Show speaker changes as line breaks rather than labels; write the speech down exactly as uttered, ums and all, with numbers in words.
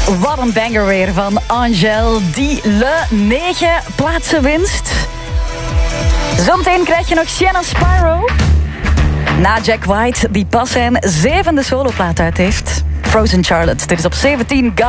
Wat een banger weer van Angèle, die le negen plaatsen winst. Zometeen krijg je nog Sienna Spyro. Na Jack White, die pas zijn zevende soloplaat uit heeft. Frozen Charlotte, dit is op zeventien.